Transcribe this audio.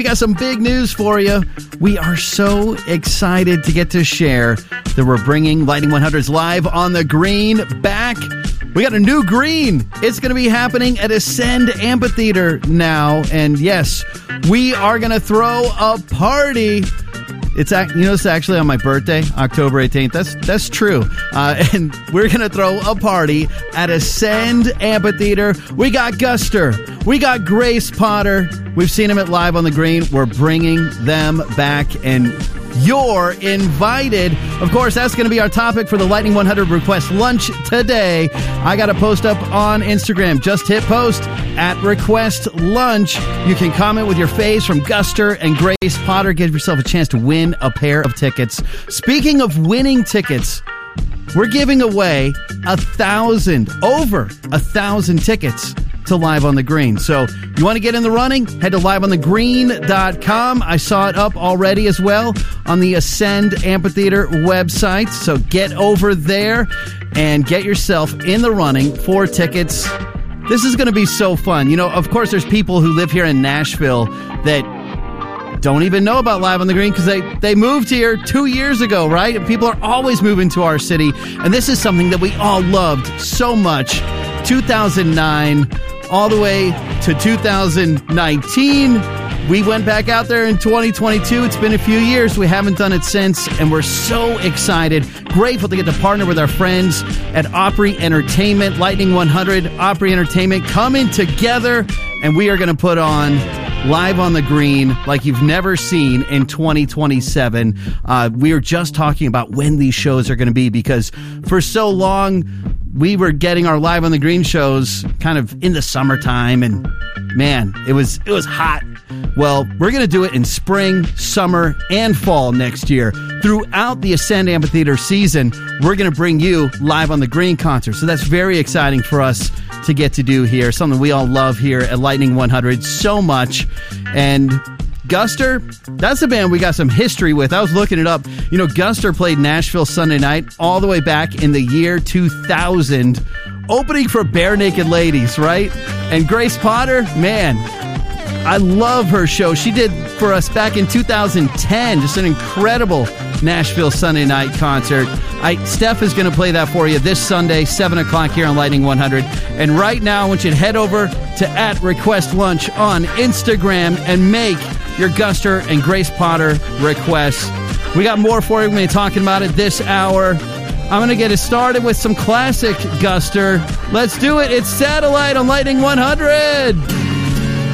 We got some big news for you. We are so excited to get to share that we're bringing Lightning 100's Live on the Green back. We got a new green. It's going to be happening at Ascend Amphitheater now. And yes, we are going to throw a party. It's actually on my birthday, October 18th. That's true. And we're going to throw a party at Ascend Amphitheater. We got Guster. We got Grace Potter. We've seen them at Live on the Green. We're bringing them back, and you're invited. Of course, that's going to be our topic for the Lightning 100 Request Lunch today. I got a post up on Instagram. Just hit post at Request Lunch. You can comment with your face from Guster and Grace Potter. Give yourself a chance to win a pair of tickets. Speaking of winning tickets, we're giving away over 1,000 tickets to Live on the Green. So you want to get in the running? Head to liveonthegreen.com. I saw it up already as well on the Ascend Amphitheater website. So get over there and get yourself in the running for tickets. This is going to be so fun. You know, of course, there's people who live here in Nashville that don't even know about Live on the Green because they moved here 2 years ago, right? And people are always moving to our city. And this is something that we all loved so much. 2009 all the way to 2019. We went back out there in 2022. It's been a few years. We haven't done it since, and we're so excited. Grateful to get to partner with our friends at Opry Entertainment, Lightning 100, Opry Entertainment coming together, and we are going to put on Live on the Green like you've never seen in 2027. We were just talking about when these shows are going to be because for so long we were getting our Live on the Green shows kind of in the summertime, and man, it was hot. Well, we're going to do it in spring, summer, and fall next year. Throughout the Ascend Amphitheater season, we're going to bring you Live on the Green concerts. So that's very exciting for us to get to do here. Something we all love here at Lightning 100 so much. And Guster, that's a band we got some history with. I was looking it up. You know, Guster played Nashville Sunday night all the way back in the year 2000, opening for Bare Naked Ladies, right? And Grace Potter, man, I love her show. She did for us back in 2010, just an incredible Nashville Sunday night concert. Steph is going to play that for you this Sunday, 7 o'clock here on Lightning 100. And right now, I want you to head over to @RequestLunch on Instagram and make your Guster and Grace Potter requests. We got more for you. We're going to be talking about it this hour. I'm going to get it started with some classic Guster. Let's do it. It's Satellite on Lightning 100.